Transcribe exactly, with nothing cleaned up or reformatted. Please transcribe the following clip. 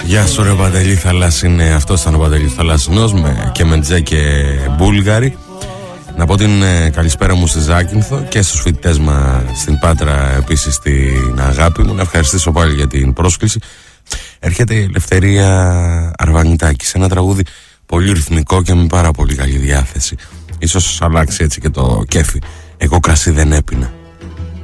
Γεια σου ρε Παντελή Θαλάσσινε. Αυτός ήταν ο Παντελή Θαλάσσινος με και Μεντζέ και Μπούλγαρη. Να πω την ε, καλησπέρα μου στη Ζάκυνθο και στους φοιτητές μας στην Πάτρα, επίσης την αγάπη μου. Να ευχαριστήσω πάλι για την πρόσκληση. Έρχεται η Ελευθερία Αρβανιτάκη σε ένα τραγούδι πολύ ρυθμικό και με πάρα πολύ καλή διάθεση. Ίσως αλλάξει έτσι και το κέφι. Εγώ κρασί δεν έπινα.